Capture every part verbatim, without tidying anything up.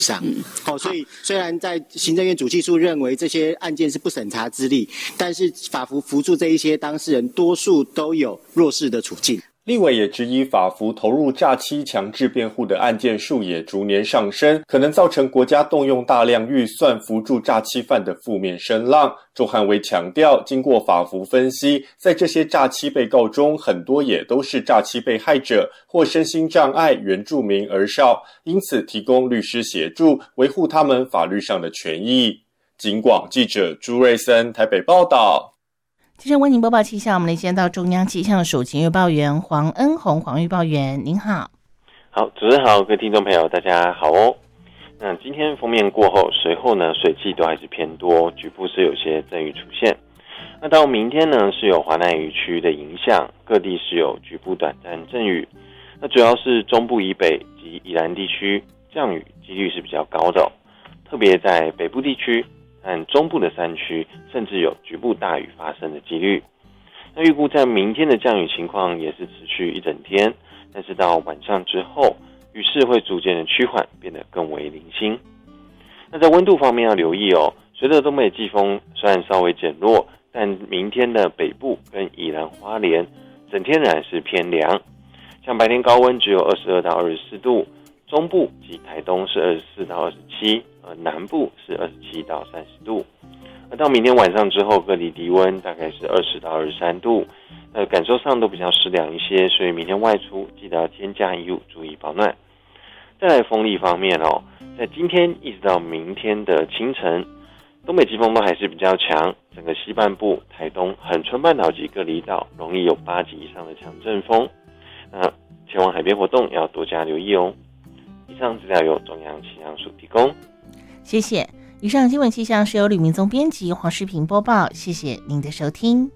上。嗯哦、所以虽然在行政院主计处认为这些案件是不审查之力，但是法服扶助这一些当事人，多数都有弱势的处境。 立委也质疑法服投入诈欺强制辩护的案件数也逐年上升，可能造成国家动用大量预算扶助诈欺犯的负面声浪。周汉威强调，经过法服分析，在这些诈欺被告中，很多也都是诈欺被害者或身心障碍、原住民儿少，因此提供律师协助，维护他们法律上的权益。警广记者朱瑞森台北报道。 接着为您播报气象，我们连线到中央气象署情预报员黄恩宏，黄预报员您好。 好，主持人好，各位听众朋友大家好哦。那今天锋面过后，随后呢水汽都还是偏多，局部是有些阵雨出现。那到明天呢是有华南雨区的影响，各地是有局部短暂阵雨。那主要是中部以北及宜兰地区降雨几率是比较高的哦，特别在北部地区和中部的山区，甚至有局部大雨发生的几率。那预估在明天的降雨情况也是持续一整天，但是到晚上之后，雨势会逐渐的趋缓，变得更为零星。那在温度方面要留意哦，随着东北季风虽然稍微减弱，但明天的北部跟宜兰花莲整天仍然是偏凉，像白天高温只有二十二到二十四度，中部及台东是二十四到二十七，而南部是二十七到三十度。那到明天晚上之后，各地低温大概是二十到二十三度，呃，感受上都比较湿凉一些，所以明天外出记得要添加衣物，注意保暖。再来风力方面哦，在今天一直到明天的清晨，东北季风都还是比较强，整个西半部、台东、恒春半岛及各离岛容易有八级以上的强阵风。那前往海边活动要多加留意哦。以上资料由中央气象署提供。 谢谢。以上新闻气象是由吕明宗编辑，黄世平播报。谢谢您的收听。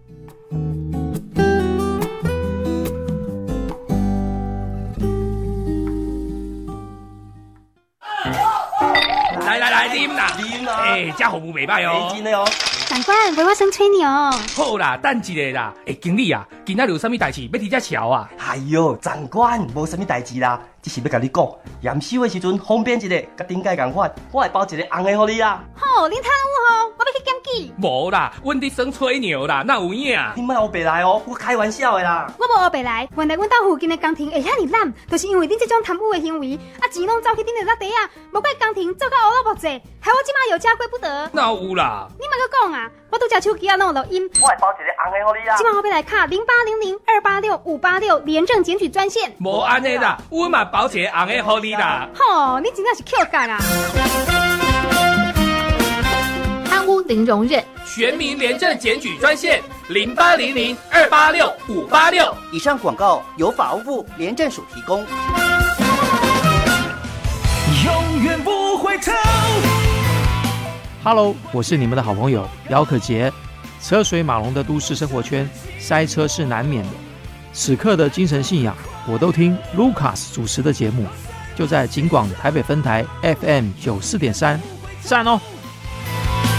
来来来，啉啦，啉啦！哎，这服务袂歹哦， 真的哦。 长官，陪我先吹牛。 好啦，等一下啦。哎，经理啊，今仔日有啥物代志要伫遮瞧啊？ 哎哟，长官，无啥物代志啦，只是要甲你讲，验收的时阵方便一个，甲顶届共款，我会包一个红的互你啦。 好，你贪污吼，我要去检举。 无啦，阮伫耍吹牛啦，哪有影？ 你莫黑白来哦，我开玩笑的啦。 我无黑白来，原来阮兜附近的工程会遐尼烂，就是因为恁这种贪污的行为，啊钱拢走去恁的落地啊，无怪工程做到乌落木济，害我即马有家归不得。 哪有啦？ 你莫阁讲啊，我拄只手机啊弄录音。 我会包一个红的互你啦。 即马我要来卡零八零零二八六五八六廉政检举专线。 无安尼啦，阮嘛包一个红的互你啦。 吼，你真正是 Q 干啊！ 贪污零容忍， 全民廉政检举专线零八零零二八六五八六。 以上广告由法务部廉政署提供。 永远不回头。Hello， 我是你们的好朋友姚可杰。车水马龙的都市生活圈，塞车是难免的。此刻的精神信仰，我都听 Lucas 主持的节目，就在警广台北分台 F M 九四点三，赞哦。